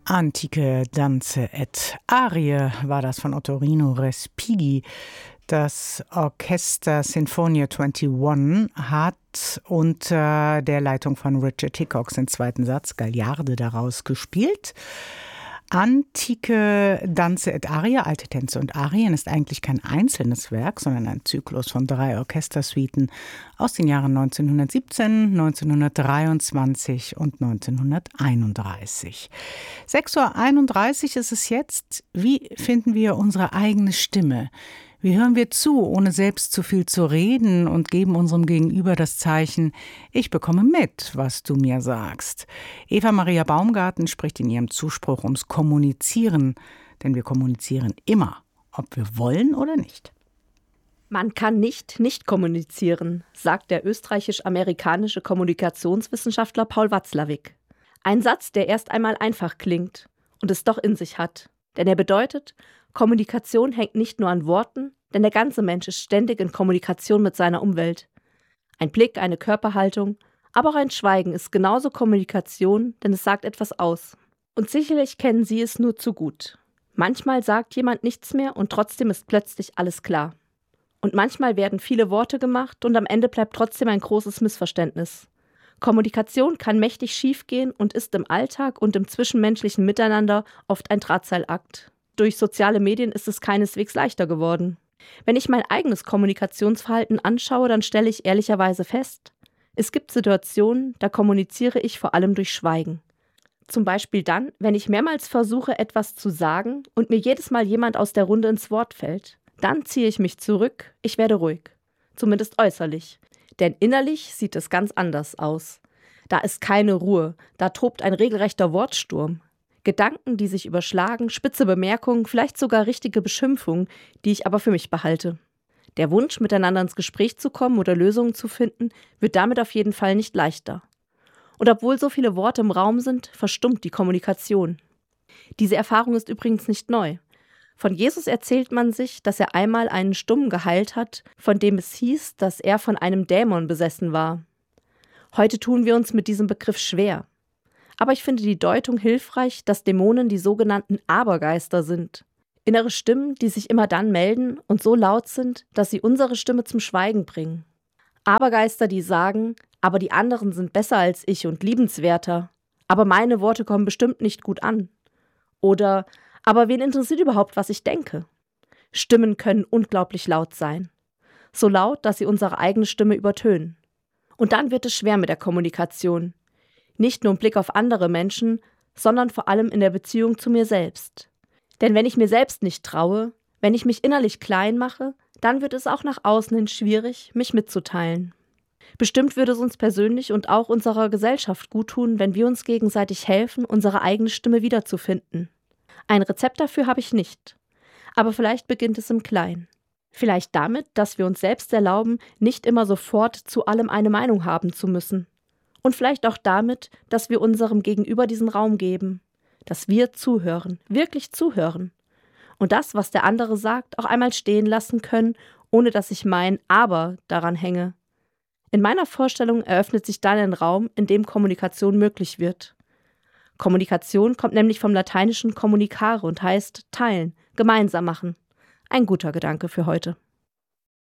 Antike Danze et Arie war das von Ottorino Respighi. Das Orchester Sinfonia 21 hat unter der Leitung von Richard Hickox den zweiten Satz Gagliarde daraus gespielt. Antike Danze et Arie, alte Tänze und Arien, ist eigentlich kein einzelnes Werk, sondern ein Zyklus von 3 Orchestersuiten aus den Jahren 1917, 1923 und 1931. 6:31 Uhr ist es jetzt. Wie finden wir unsere eigene Stimme? Wie hören wir zu, ohne selbst zu viel zu reden, und geben unserem Gegenüber das Zeichen: Ich bekomme mit, was du mir sagst. Eva Maria Baumgarten spricht in ihrem Zuspruch ums Kommunizieren, denn wir kommunizieren immer, ob wir wollen oder nicht. Man kann nicht kommunizieren, sagt der österreichisch-amerikanische Kommunikationswissenschaftler Paul Watzlawick. Ein Satz, der erst einmal einfach klingt und es doch in sich hat. Denn er bedeutet, Kommunikation hängt nicht nur an Worten, denn der ganze Mensch ist ständig in Kommunikation mit seiner Umwelt. Ein Blick, eine Körperhaltung, aber auch ein Schweigen ist genauso Kommunikation, denn es sagt etwas aus. Und sicherlich kennen Sie es nur zu gut. Manchmal sagt jemand nichts mehr und trotzdem ist plötzlich alles klar. Und manchmal werden viele Worte gemacht und am Ende bleibt trotzdem ein großes Missverständnis. Kommunikation kann mächtig schiefgehen und ist im Alltag und im zwischenmenschlichen Miteinander oft ein Drahtseilakt. Durch soziale Medien ist es keineswegs leichter geworden. Wenn ich mein eigenes Kommunikationsverhalten anschaue, dann stelle ich ehrlicherweise fest, es gibt Situationen, da kommuniziere ich vor allem durch Schweigen. Zum Beispiel dann, wenn ich mehrmals versuche, etwas zu sagen und mir jedes Mal jemand aus der Runde ins Wort fällt. Dann ziehe ich mich zurück, ich werde ruhig. Zumindest äußerlich. Denn innerlich sieht es ganz anders aus. Da ist keine Ruhe, da tobt ein regelrechter Wortsturm. Gedanken, die sich überschlagen, spitze Bemerkungen, vielleicht sogar richtige Beschimpfungen, die ich aber für mich behalte. Der Wunsch, miteinander ins Gespräch zu kommen oder Lösungen zu finden, wird damit auf jeden Fall nicht leichter. Und obwohl so viele Worte im Raum sind, verstummt die Kommunikation. Diese Erfahrung ist übrigens nicht neu. Von Jesus erzählt man sich, dass er einmal einen Stummen geheilt hat, von dem es hieß, dass er von einem Dämon besessen war. Heute tun wir uns mit diesem Begriff schwer. Aber ich finde die Deutung hilfreich, dass Dämonen die sogenannten Abergeister sind. Innere Stimmen, die sich immer dann melden und so laut sind, dass sie unsere Stimme zum Schweigen bringen. Abergeister, die sagen, aber die anderen sind besser als ich und liebenswerter. Aber meine Worte kommen bestimmt nicht gut an. Oder, aber wen interessiert überhaupt, was ich denke? Stimmen können unglaublich laut sein. So laut, dass sie unsere eigene Stimme übertönen. Und dann wird es schwer mit der Kommunikation. Nicht nur im Blick auf andere Menschen, sondern vor allem in der Beziehung zu mir selbst. Denn wenn ich mir selbst nicht traue, wenn ich mich innerlich klein mache, dann wird es auch nach außen hin schwierig, mich mitzuteilen. Bestimmt würde es uns persönlich und auch unserer Gesellschaft guttun, wenn wir uns gegenseitig helfen, unsere eigene Stimme wiederzufinden. Ein Rezept dafür habe ich nicht. Aber vielleicht beginnt es im Kleinen. Vielleicht damit, dass wir uns selbst erlauben, nicht immer sofort zu allem eine Meinung haben zu müssen. Und vielleicht auch damit, dass wir unserem Gegenüber diesen Raum geben, dass wir zuhören, wirklich zuhören. Und das, was der andere sagt, auch einmal stehen lassen können, ohne dass ich mein Aber daran hänge. In meiner Vorstellung eröffnet sich dann ein Raum, in dem Kommunikation möglich wird. Kommunikation kommt nämlich vom lateinischen communicare und heißt teilen, gemeinsam machen. Ein guter Gedanke für heute.